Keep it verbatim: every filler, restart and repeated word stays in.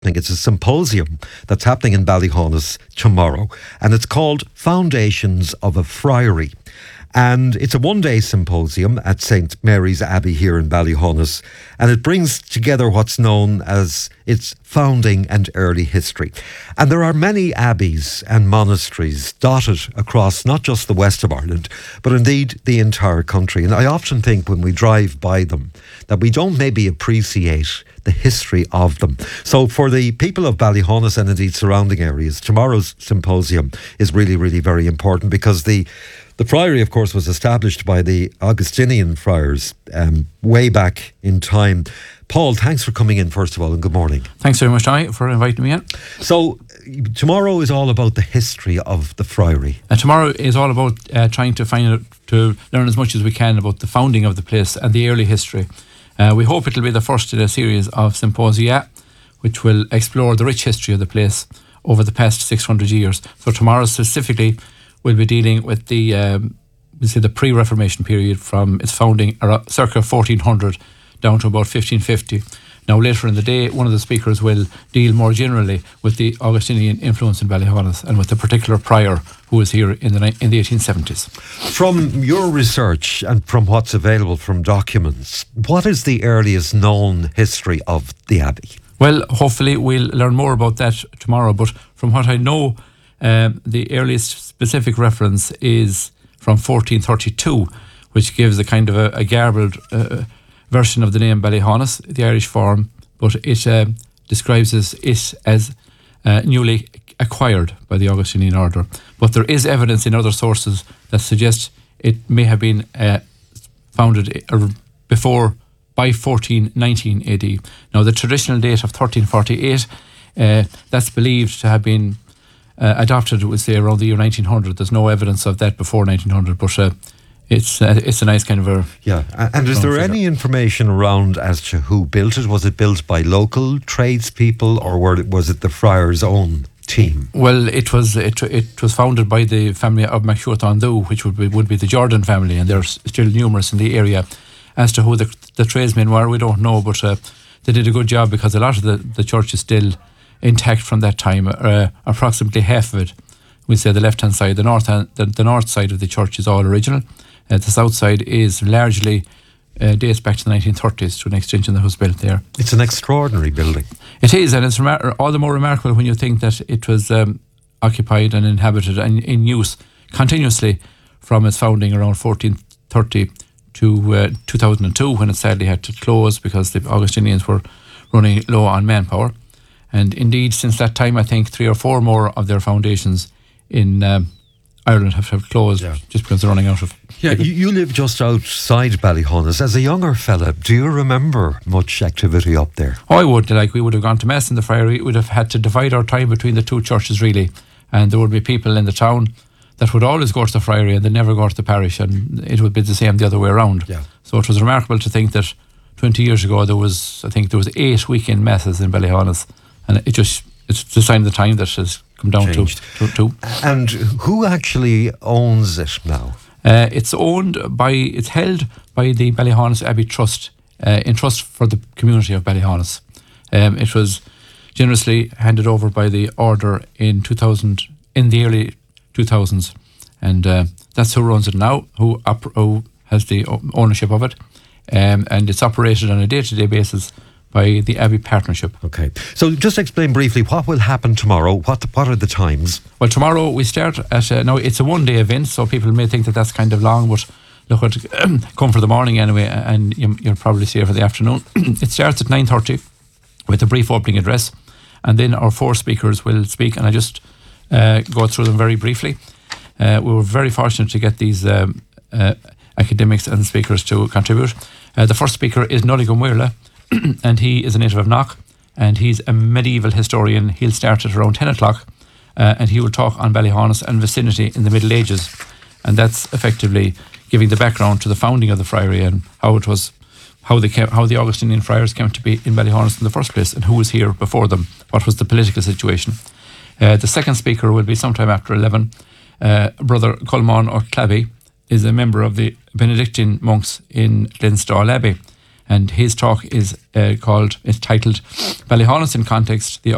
happening. It's a symposium that's happening in Ballyhonus tomorrow, and it's called Foundations of a Friary. And it's a one-day symposium at Saint Mary's Abbey here in Ballyhonus, and it brings together what's known as its founding and early history. And there are many abbeys and monasteries dotted across not just the west of Ireland, but indeed the entire country. And I often think when we drive by them that we don't maybe appreciate the history of them. So for the people of Ballyhonus and indeed surrounding areas, tomorrow's symposium is really, really very important, because the The friary, of course, was established by the Augustinian friars um, way back in time. Paul, thanks for coming in, first of all, and good morning. Thanks very much, Tommy, for inviting me in. So, tomorrow is all about the history of the friary. Uh, tomorrow is all about uh, trying to find out, to learn as much as we can about the founding of the place and the early history. Uh, we hope it'll be the first in a series of symposia, which will explore the rich history of the place over the past six hundred years. So tomorrow specifically, we'll be dealing with the um, we say the pre-Reformation period from its founding around circa fourteen hundred down to about fifteen fifty. Now later in the day, one of the speakers will deal more generally with the Augustinian influence in Ballyhonus and with the particular prior who was here in the in the eighteen seventies. From your research and from what's available from documents, what is the earliest known history of the abbey? Well, hopefully we'll learn more about that tomorrow, but from what I know, Um, the earliest specific reference is from fourteen thirty-two, which gives a kind of a, a garbled uh, version of the name Ballyhonus, the Irish form, but it uh, describes as, it as uh, newly acquired by the Augustinian order. But there is evidence in other sources that suggests it may have been uh, founded uh, before, by fourteen nineteen A D. Now the traditional date of thirteen forty-eight, uh, that's believed to have been Uh, adopted, would say, around the year nineteen hundred. There's no evidence of that before nineteen hundred, but uh, it's uh, it's a nice kind of a... Yeah, and is there any information around as to who built it? Was it built by local tradespeople, or were it, was it the friars' own team? Well, it was it it was founded by the family of MacShuart-on-Dhu, which would be, would be the Jordan family, and they're still numerous in the area. As to who the, the tradesmen were, we don't know, but uh, they did a good job, because a lot of the, the church is still intact from that time. Uh, approximately half of it, we say the left hand side, the north hand, the, the north side of the church is all original. Uh, the south side is largely uh, dates back to the nineteen thirties, to an extension that was built there. It's an extraordinary building. It is, and it's remar- all the more remarkable when you think that it was um, occupied and inhabited and in use continuously from its founding around fourteen thirty to uh, two thousand two, when it sadly had to close because the Augustinians were running low on manpower. And indeed, since that time, I think three or four more of their foundations in um, Ireland have, have closed, yeah, just because they're running out of... Yeah, you, you live just outside Ballyhonus. As a younger fella, do you remember much activity up there? Oh, I would. Like, we would have gone to Mass in the Friary. We would have had to divide our time between the two churches, really. And there would be people in the town that would always go to the Friary and they never go to the parish. And it would be the same the other way around. Yeah. So it was remarkable to think that twenty years ago, there was, I think there was eight weekend Masses in Ballyhonus. And it just, it's the sign of the time that has come down to, to, to. And who actually owns it now? Uh, it's owned by, it's held by the Ballyhonus Abbey Trust, uh, in trust for the community of Ballyhonus. Um, it was generously handed over by the order in two thousand, in the early two thousands. And uh, that's who runs it now, who, op- who has the ownership of it. Um, and it's operated on a day-to-day basis by the Abbey Partnership. Okay. So just explain briefly what will happen tomorrow. What what are the times? Well, tomorrow we start at, uh, now it's a one-day event, so people may think that that's kind of long, but look, at, um, come for the morning anyway, and you, you'll probably see it for the afternoon. It starts at nine thirty with a brief opening address, and then our four speakers will speak, and I just uh, go through them very briefly. Uh, we were very fortunate to get these um, uh, academics and speakers to contribute. Uh, the first speaker is Nulligan Muirla, and he is a native of Knock, and he's a medieval historian. He'll start at around ten o'clock, uh, and he will talk on Ballyhonus and vicinity in the Middle Ages, and that's effectively giving the background to the founding of the friary and how it was, how they came, how the Augustinian friars came to be in Ballyhonus in the first place, and who was here before them, what was the political situation. Uh, the second speaker will be sometime after eleven. Uh, Brother Colman O'Clavey is a member of the Benedictine monks in Glenstall Abbey, and his talk is uh, called, it's titled Ballyhonus in Context, the